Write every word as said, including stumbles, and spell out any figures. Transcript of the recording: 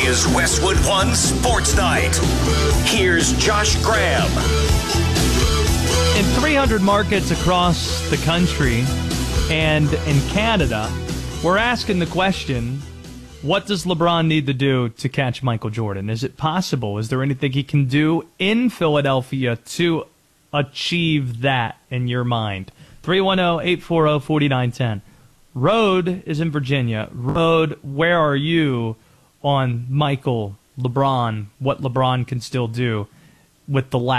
is Westwood One Sports Night. Here's Josh Graham. In three hundred markets across the country and in Canada, we're asking the question, what does LeBron need to do to catch Michael Jordan? Is it possible? Is there anything he can do in Philadelphia to achieve that in your mind? three one zero, eight four zero, four nine one zero. Road is in Virginia. Road, where are you on Michael, LeBron, what LeBron can still do with the lack